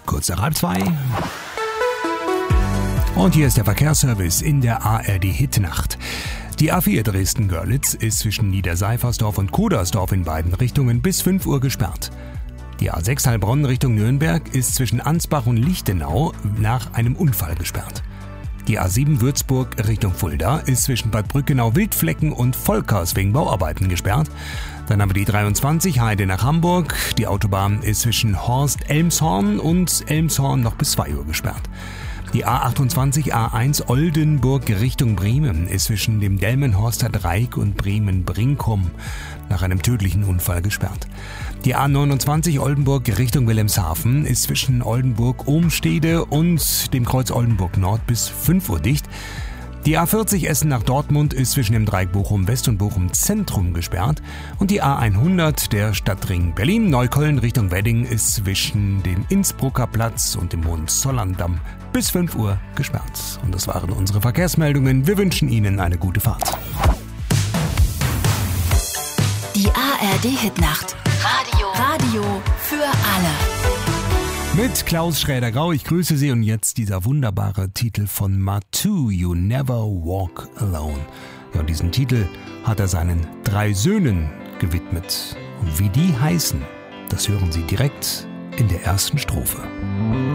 Kurz nach 1:30. Und hier ist der Verkehrsservice in der ARD-Hitnacht. Die A4 Dresden-Görlitz ist zwischen Niederseifersdorf und Kudersdorf in beiden Richtungen bis 5 Uhr gesperrt. Die A6 Heilbronn Richtung Nürnberg ist zwischen Ansbach und Lichtenau nach einem Unfall gesperrt. Die A7 Würzburg Richtung Fulda ist zwischen Bad Brückenau-Wildflecken und Volkers wegen Bauarbeiten gesperrt. Dann haben wir die 23 Heide nach Hamburg. Die Autobahn ist zwischen Horst-Elmshorn und Elmshorn noch bis 2 Uhr gesperrt. Die A28 A1 Oldenburg Richtung Bremen ist zwischen dem Delmenhorster Dreieck und Bremen-Brinkum nach einem tödlichen Unfall gesperrt. Die A29 Oldenburg Richtung Wilhelmshaven ist zwischen Oldenburg-Ohmstede und dem Kreuz Oldenburg Nord bis 5 Uhr dicht. Die A40 Essen nach Dortmund ist zwischen dem Dreieck Bochum West und Bochum Zentrum gesperrt. Und die A100 der Stadtring Berlin-Neukölln Richtung Wedding ist zwischen dem Innsbrucker Platz und dem Hohenzollerndamm bis 5 Uhr gesperrt. Und das waren unsere Verkehrsmeldungen. Wir wünschen Ihnen eine gute Fahrt. Die ARD-Hitnacht. Radio für alle. Mit Klaus Schräder-Grau, ich grüße Sie und jetzt dieser wunderbare Titel von Matu, You Never Walk Alone. Ja, und diesen Titel hat er seinen 3 Söhnen gewidmet. Und wie die heißen, das hören Sie direkt in der ersten Strophe.